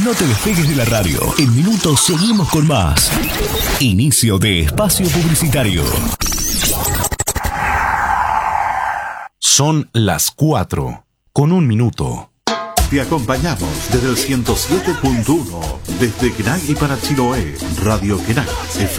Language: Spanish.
No te despegues de la radio. En minutos seguimos con más. Inicio de espacio publicitario. Son las 4:01. Te acompañamos desde el 107.1, desde Kenai y para Chiloé, Radio Kenai.